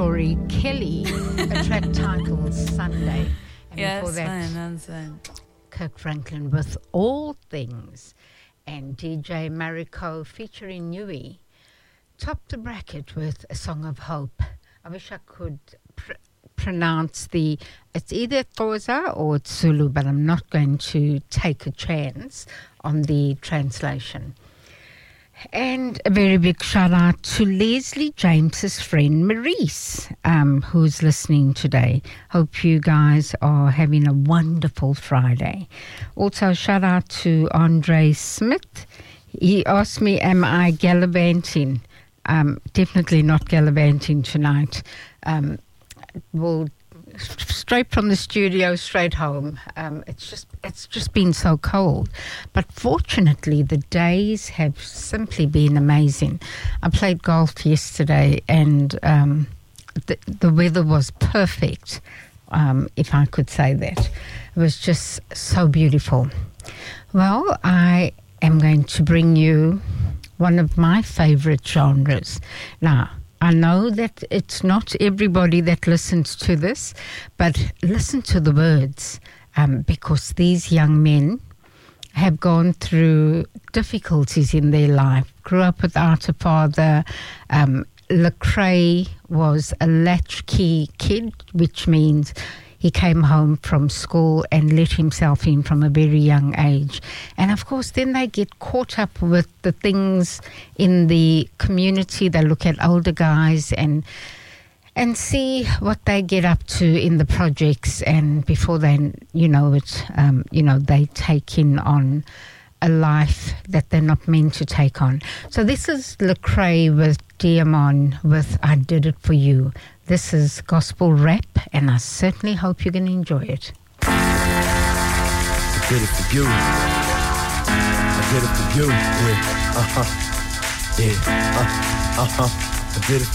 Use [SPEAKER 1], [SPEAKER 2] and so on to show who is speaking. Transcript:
[SPEAKER 1] Tori Kelly, a track titled Sunday. And
[SPEAKER 2] Yes,
[SPEAKER 1] before that,
[SPEAKER 2] that's fine.
[SPEAKER 1] Kirk Franklin with All Things, and DJ Mariko featuring Nui topped the bracket with A Song of Hope. I wish I could pronounce it's either Xhosa or it's Zulu, but I'm not going to take a chance on the translation. And a very big shout out to Leslie James's friend Maurice, who's listening today. Hope you guys are having a wonderful Friday. Also, shout out to Andre Smith. He asked me, am I gallivanting? Definitely not gallivanting tonight. We'll straight from the studio, straight home. It's just been so cold, but fortunately the days have simply been amazing. I played golf yesterday, and the weather was perfect, if I could say that. It was just so beautiful. Well, I am going to bring you one of my favorite genres now. I know that it's not everybody that listens to this, but listen to the words, because these young men have gone through difficulties in their life, grew up without a father. Lecrae was a latchkey kid, which means he came home from school and let himself in from a very young age. And, of course, then they get caught up with the things in the community. They look at older guys and see what they get up to in the projects. And before they, they take in on a life that they're not meant to take on. So this is Lecrae with Diamond with I Did It For You. This is gospel rap, and I certainly hope you're going to enjoy it.
[SPEAKER 3] I did it for you. I did it for you. Yeah. I did it